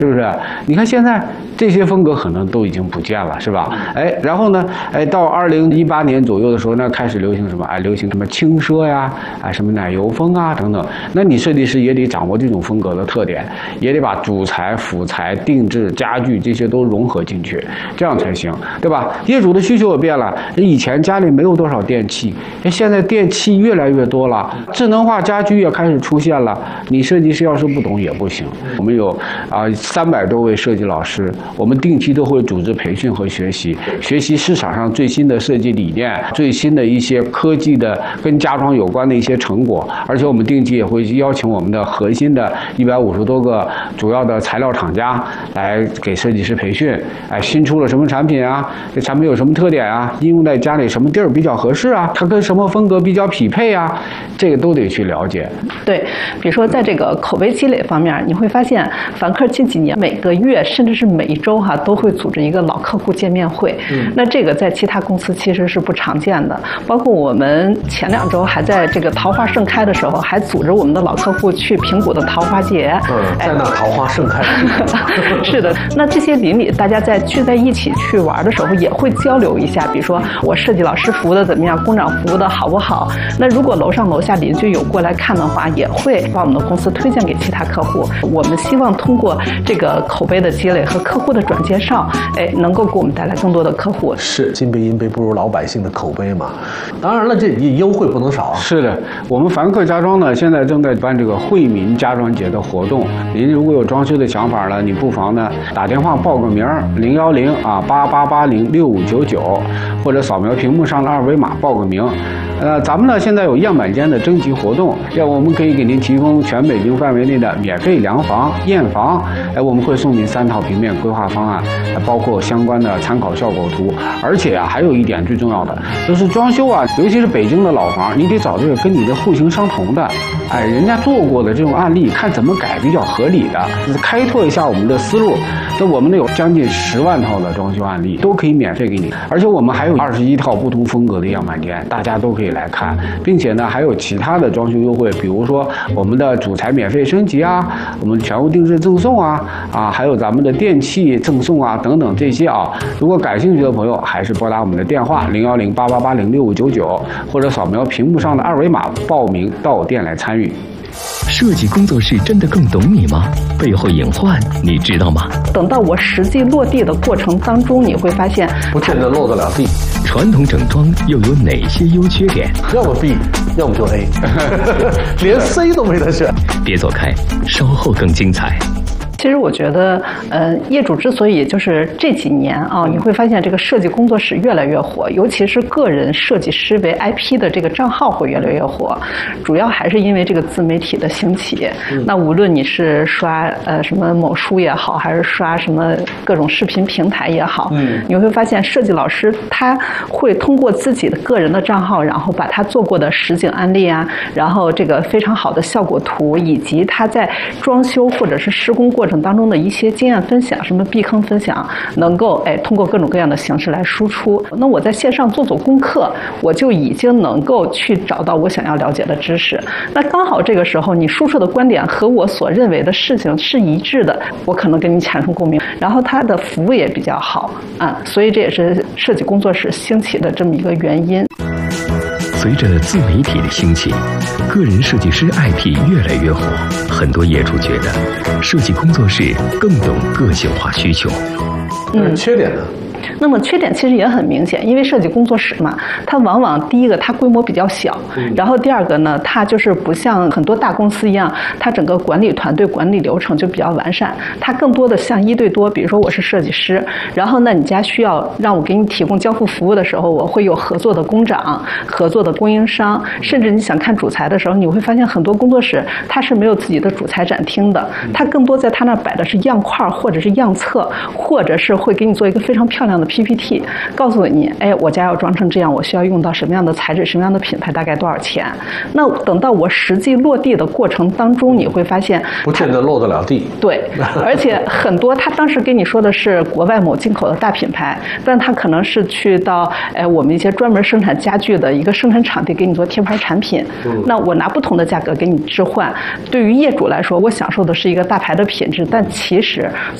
是不是？你看现在这些风格可能都已经不见了，是吧？哎，然后呢，哎，到2018年左右的时候，那开始流行什么？哎，流行什么轻奢呀，啊，什么奶油风啊等等。那你设计师也得掌握这种风格的特点，也得把主材、辅材、定制、家具这些都融合进去，这样才行，对吧？业主的需求也变了，以前家里没有多少电器，现在电器越来越多了，智能化家居也开始出现了。你设计师要是不懂也不行。我们有300多位设计老师，我们定期都会组织培训和学习市场上最新的设计理念，最新的一些科技的跟家装有关的一些成果，而且我们定期也会邀请我们的核心的150多个主要的材料厂家来给设计师培训。哎，新出了什么产品啊？这产品有什么特点啊？应用在家里什么地儿比较合适啊？它跟什么风格比较匹配啊？这个都得去了解。 对，比如说在这个口碑积累方面，你会发现凡客近几年每个月甚至是每一周都会组织一个老客户见面会。那这个在其他公司其实是不常见的。包括我们前2周还在这个桃花盛开的时候，还组织我们的老客户去平谷的桃花节。 在那桃花盛开。 是的，那这些邻里大家在聚在一起去玩的时候，也会交流一下，比如说我设计老师服务的怎么样，工长服务的好不好。那如果楼上楼下邻居有过来看的话，也会把我们的公司推荐给其他客户。我们希望通过这个口碑的积累和客户的转介绍，能够给我们带来更多的客户。 是金杯银杯不如老百姓的口碑嘛。当然了，这优惠不能少啊。 是的，我们凡客家装呢，现在正在办这个惠民家装节的活动。您如果有装修的想法呢，你不妨呢打电话报个名，01088806599，或者扫描屏幕上的2维码报个名。咱们呢现在有样板间的征集活动，我们可以给您提供全北京范围内的免费量房、验房。我们会送您3套平面规划方案，包括相关的参考效果图。而且还有一点最重要的，就是装修尤其是北京的老房，你得找这个跟你的户型相同的，人家做过的这种案例，看怎么改比较合理的，开拓一下我们的思路。那我们有将近10万套的装修案例，都可以免费给你。而且我们还有21套不同风格的样板间，大家都可以来看，并且呢还有其他的装修优惠，比如说我们的主材免费升级啊，我们全屋定制赠送还有咱们的电器赠送等等这些如果感兴趣的朋友，还是拨打我们的电话01088806599，或者扫描屏幕上的2维码报名到店来参与。 设计工作室真的更懂你吗？背后隐患你知道吗？ 等到我实际落地的过程当中，你会发现不见得落得了地。 传统整装又有哪些优缺点？ 要么 B， 要么就 A， 连 C 都没得选。 别走开，稍后更精彩。 其实我觉得，业主之所以就是这几年你会发现这个设计工作室越来越火，尤其是个人设计师为 IP 的这个账号会越来越火，主要还是因为这个自媒体的兴起。那无论你是刷什么某书也好，还是刷什么各种视频平台也好，你会发现设计老师他会通过自己的个人的账号，然后把他做过的实景案例然后这个非常好的效果图，以及他在装修或者是施工过程当中的一些经验分享，什么避坑分享，能够通过各种各样的形式来输出。那我在线上做功课，我就已经能够去找到我想要了解的知识。那刚好这个时候你输出的观点和我所认为的事情是一致的，我可能跟你产生共鸣，然后它的服务也比较好所以这也是设计工作室兴起的这么一个原因。 随着自媒体的兴起，个人设计师 IP 越来越火，很多业主觉得设计工作室更懂个性化需求。 缺点呢？ 那么缺点其实也很明显，因为设计工作室嘛，它往往第一个它规模比较小，然后第二个呢，它就是不像很多大公司一样，它整个管理团队管理流程就比较完善，它更多的像1对多。比如说我是设计师，然后呢你家需要让我给你提供交付服务的时候，我会有合作的工长、合作的供应商，甚至你想看主材的时候，你会发现很多工作室它是没有自己的主材展厅的，它更多在它那摆的是样块或者是样册，或者是会给你做一个非常漂亮的 PPT，告诉你，哎，我家要装成这样，我需要用到什么样的材质、什么样的品牌，大概多少钱。那等到我实际落地的过程当中，你会发现不见得落得了地。 对，而且很多他当时跟你说的是国外某进口的大品牌，但他可能是去到我们一些专门生产家具的一个生产场地给你做贴牌产品。那我拿不同的价格给你置换，对于业主来说，我享受的是一个大牌的品质，但其实